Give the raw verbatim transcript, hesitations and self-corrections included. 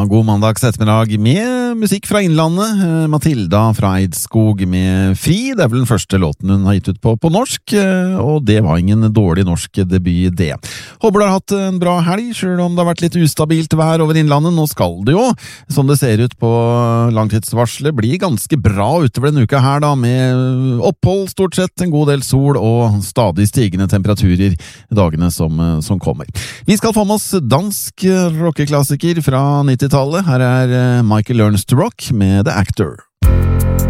god mandags ettermiddag med musikk fra Innlandet. Matilda fra Eidskog med Fri. Det er vel den første låten hun har gitt ut på, på norsk, og det var ingen dårlig norsk debut det. Håper du har hatt en bra helg, selv om det har vært litt ustabilt vær over Innlandet. Nå skal det jo, som det ser ut på langtidsvarslet, bli ganske bra utover denne uka her da, med opphold stort sett, en god del sol og stadig stigende temperaturer dagene som, som kommer. Vi skal få med oss dansk rockeklassiker fra nittitallet. Her er Michael Learns to Rock med The Actor.